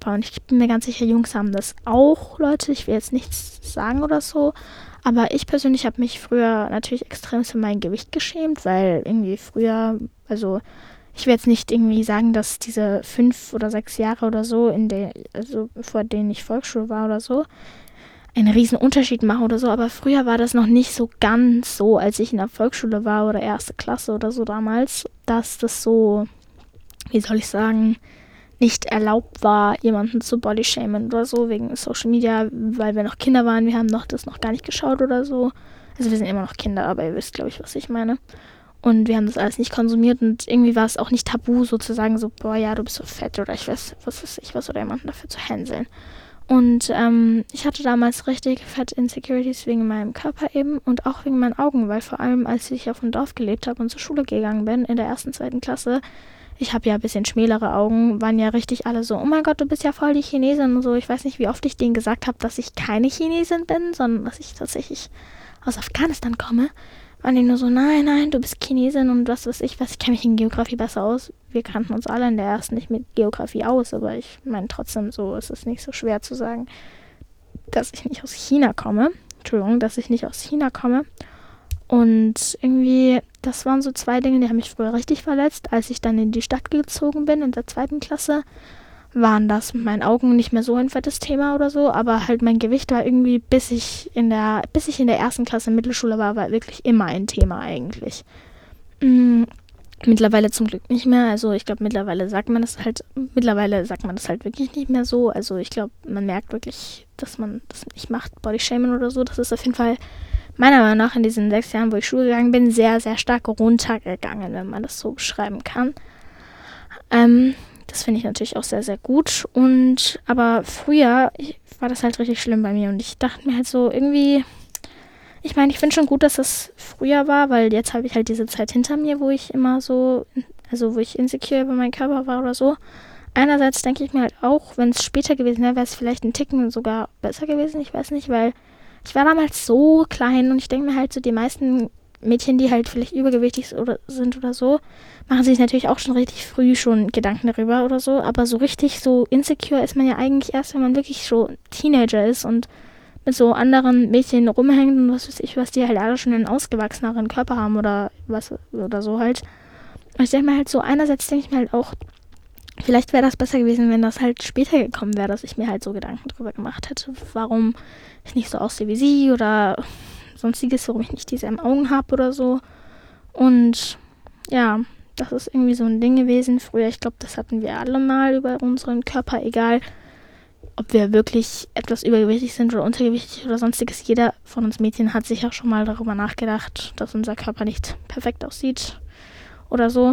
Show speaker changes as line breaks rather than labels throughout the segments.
Körper. Und ich bin mir ganz sicher, Jungs haben das auch, Leute. Ich will jetzt nichts sagen oder so. Aber ich persönlich habe mich früher natürlich extrem für mein Gewicht geschämt, weil irgendwie früher, also ich will jetzt nicht irgendwie sagen, dass diese 5 oder 6 Jahre oder so, also vor denen ich Volksschule war oder so, einen riesen Unterschied machen oder so, aber früher war das noch nicht so ganz so, als ich in der Volksschule war oder 1. Klasse oder so damals, dass das so, wie soll ich sagen, nicht erlaubt war, jemanden zu bodyshamen oder so, wegen Social Media, weil wir noch Kinder waren, wir haben das noch gar nicht geschaut oder so. Also wir sind immer noch Kinder, aber ihr wisst, glaube ich, was ich meine. Und wir haben das alles nicht konsumiert und irgendwie war es auch nicht tabu, sozusagen so, boah, ja, du bist so fett oder ich weiß was oder jemanden dafür zu hänseln. Und ich hatte damals richtig fette Insecurities wegen meinem Körper eben und auch wegen meinen Augen, weil vor allem, als ich auf dem Dorf gelebt habe und zur Schule gegangen bin, in der 1., 2. Klasse, ich habe ja ein bisschen schmälere Augen, waren ja richtig alle so, oh mein Gott, du bist ja voll die Chinesin und so. Ich weiß nicht, wie oft ich denen gesagt habe, dass ich keine Chinesin bin, sondern dass ich tatsächlich aus Afghanistan komme. Waren die nur so, nein, du bist Chinesin und was weiß ich, ich kenne mich in Geografie besser aus. Wir kannten uns alle in der 1. nicht mit Geografie aus, aber ich meine trotzdem so, ist es nicht so schwer zu sagen, dass ich nicht aus China komme. Und irgendwie, das waren so 2 Dinge, die haben mich früher richtig verletzt. Als ich dann in die Stadt gezogen bin, in der 2. Klasse, waren das mit meinen Augen nicht mehr so ein fettes Thema oder so, aber halt mein Gewicht war irgendwie, bis ich in der 1. Klasse Mittelschule war wirklich immer ein Thema eigentlich. Mittlerweile zum Glück nicht mehr, also ich glaube, mittlerweile sagt man das halt wirklich nicht mehr so, also ich glaube, man merkt wirklich, dass man das nicht macht, Bodyshaming oder so, das ist auf jeden Fall meiner Meinung nach in diesen 6 Jahren, wo ich Schule gegangen bin, sehr, sehr stark runtergegangen, wenn man das so beschreiben kann. Das finde ich natürlich auch sehr, sehr gut. Aber früher war das halt richtig schlimm bei mir. Und ich dachte mir halt so irgendwie, ich meine, ich finde schon gut, dass das früher war, weil jetzt habe ich halt diese Zeit hinter mir, wo ich immer so, also wo ich insecure über meinen Körper war oder so. Einerseits denke ich mir halt auch, wenn es später gewesen wäre, wäre es vielleicht ein Ticken sogar besser gewesen. Ich weiß nicht, weil ich war damals so klein und ich denke mir halt so, die meisten Mädchen, die halt vielleicht übergewichtig sind oder so, machen sich natürlich auch schon richtig früh schon Gedanken darüber oder so, aber so richtig so insecure ist man ja eigentlich erst, wenn man wirklich so Teenager ist und mit so anderen Mädchen rumhängt und was weiß ich, was die halt alle schon einen ausgewachseneren Körper haben oder was oder so halt. Und ich denke mir halt so, einerseits denke ich mir halt auch, vielleicht wäre das besser gewesen, wenn das halt später gekommen wäre, dass ich mir halt so Gedanken drüber gemacht hätte, warum ich nicht so aussehe wie sie oder sonstiges, warum ich nicht dieselben Augen habe oder so. Und ja, das ist irgendwie so ein Ding gewesen früher. Ich glaube, das hatten wir alle mal über unseren Körper, egal ob wir wirklich etwas übergewichtig sind oder untergewichtig oder sonstiges. Jeder von uns Mädchen hat sicher schon mal darüber nachgedacht, dass unser Körper nicht perfekt aussieht oder so.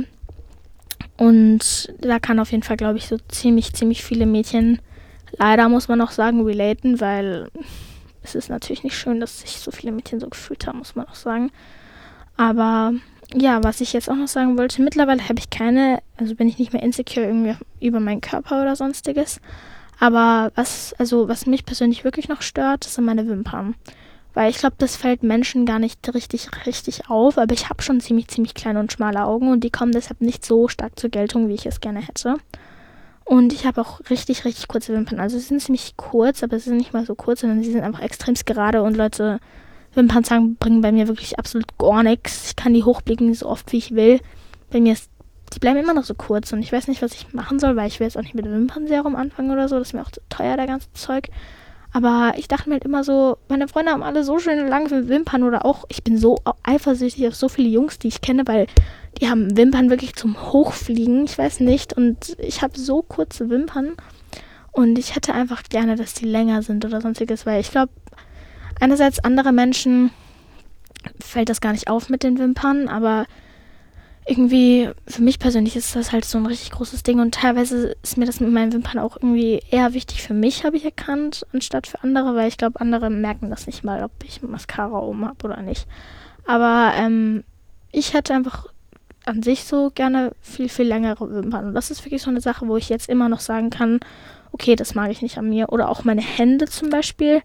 Und da kann auf jeden Fall, glaube ich, so ziemlich viele Mädchen, leider muss man auch sagen, relaten, weil es ist natürlich nicht schön, dass sich so viele Mädchen so gefühlt haben, muss man auch sagen. Aber ja, was ich jetzt auch noch sagen wollte, mittlerweile habe ich also bin ich nicht mehr insecure irgendwie über meinen Körper oder sonstiges. Aber was mich persönlich wirklich noch stört, sind meine Wimpern. Weil ich glaube, das fällt Menschen gar nicht richtig auf, aber ich habe schon ziemlich kleine und schmale Augen und die kommen deshalb nicht so stark zur Geltung, wie ich es gerne hätte. Und ich habe auch richtig kurze Wimpern. Also sie sind ziemlich kurz, aber sie sind nicht mal so kurz, sondern sie sind einfach extremst gerade und Leute, Wimpernzangen bringen bei mir wirklich absolut gar nichts. Ich kann die hochblicken so oft wie ich will. Die bleiben immer noch so kurz und ich weiß nicht, was ich machen soll, weil ich will jetzt auch nicht mit Wimpernserum anfangen oder so. Das ist mir auch zu teuer, der ganze Zeug. Aber ich dachte mir halt immer so, meine Freunde haben alle so schöne lange Wimpern oder auch, ich bin so eifersüchtig auf so viele Jungs, die ich kenne, weil die haben Wimpern wirklich zum Hochfliegen, ich weiß nicht. Und ich habe so kurze Wimpern und ich hätte einfach gerne, dass die länger sind oder sonstiges, weil ich glaube, einerseits andere Menschen fällt das gar nicht auf mit den Wimpern, aber irgendwie, für mich persönlich ist das halt so ein richtig großes Ding und teilweise ist mir das mit meinen Wimpern auch irgendwie eher wichtig für mich, habe ich erkannt, anstatt für andere, weil ich glaube, andere merken das nicht mal, ob ich Mascara oben habe oder nicht. Aber ich hätte einfach an sich so gerne viel längere Wimpern und das ist wirklich so eine Sache, wo ich jetzt immer noch sagen kann, okay, das mag ich nicht an mir. Oder auch meine Hände zum Beispiel.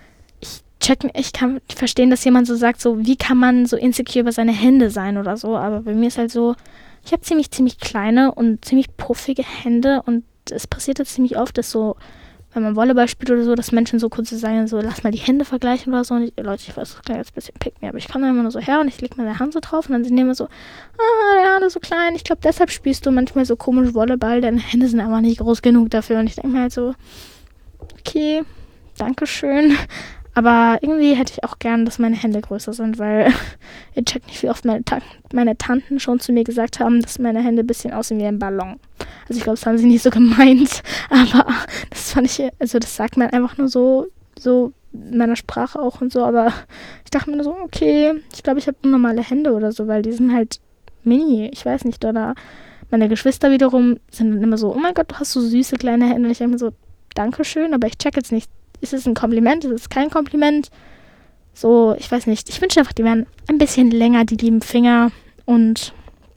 Ich kann verstehen, dass jemand so sagt, so wie kann man so insecure über seine Hände sein oder so, aber bei mir ist halt so, ich habe ziemlich kleine und ziemlich puffige Hände und es passiert jetzt ziemlich oft, dass so, wenn man Volleyball spielt oder so, dass Menschen so kurz sagen, so, lass mal die Hände vergleichen oder so. Und Leute, ich weiß, das klingt jetzt ein bisschen pick me, aber ich komme dann immer nur so her und ich lege meine Hand so drauf und dann sind die immer so, der Hand ist so klein, ich glaube, deshalb spielst du manchmal so komisch Volleyball, deine Hände sind einfach nicht groß genug dafür. Und ich denke mir halt so, okay, dankeschön. Aber irgendwie hätte ich auch gern, dass meine Hände größer sind, weil ihr checkt nicht, wie oft meine Tanten schon zu mir gesagt haben, dass meine Hände ein bisschen aussehen wie ein Ballon. Also ich glaube, das haben sie nicht so gemeint, aber das fand ich, also das sagt man einfach nur so in meiner Sprache auch und so, aber ich dachte mir so, okay, ich glaube, ich habe normale Hände oder so, weil die sind halt mini, ich weiß nicht, oder meine Geschwister wiederum sind dann immer so, oh mein Gott, du hast so süße kleine Hände und ich denke mir so, Dankeschön, aber ich check jetzt nicht, ist es ein Kompliment, ist es kein Kompliment? So, ich weiß nicht. Ich wünsche einfach, die wären ein bisschen länger, die lieben Finger. Und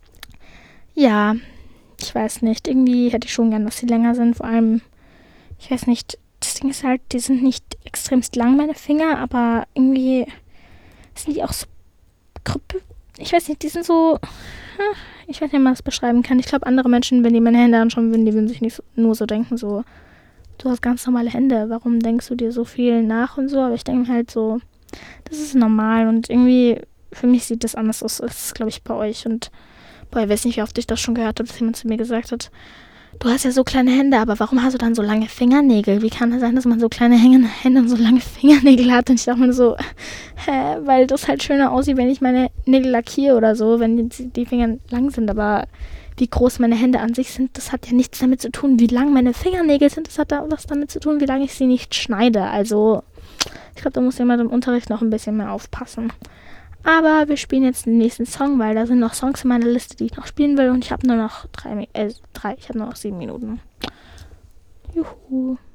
ja, ich weiß nicht. Irgendwie hätte ich schon gern, dass sie länger sind. Vor allem, ich weiß nicht, das Ding ist halt, die sind nicht extremst lang, meine Finger, aber irgendwie sind die auch so, ich weiß nicht, die sind so, ich weiß nicht, wie man das beschreiben kann. Ich glaube, andere Menschen, wenn die meine Hände anschauen würden, die würden sich nicht nur so denken, so, du hast ganz normale Hände, warum denkst du dir so viel nach und so, aber ich denke halt so, das ist normal und irgendwie, für mich sieht das anders aus, als glaube ich bei euch und ich weiß nicht, wie oft ich das schon gehört habe, dass jemand zu mir gesagt hat, du hast ja so kleine Hände, aber warum hast du dann so lange Fingernägel? Wie kann das sein, dass man so kleine Hände und so lange Fingernägel hat? Und ich dachte mir so, weil das halt schöner aussieht, wenn ich meine Nägel lackiere oder so, wenn die Finger lang sind, aber wie groß meine Hände an sich sind, das hat ja nichts damit zu tun, wie lang meine Fingernägel sind. Das hat da was damit zu tun, wie lange ich sie nicht schneide. Also, ich glaube, da muss jemand im Unterricht noch ein bisschen mehr aufpassen. Aber wir spielen jetzt den nächsten Song, weil da sind noch Songs in meiner Liste, die ich noch spielen will. Und ich habe nur noch 7 Minuten. Juhu.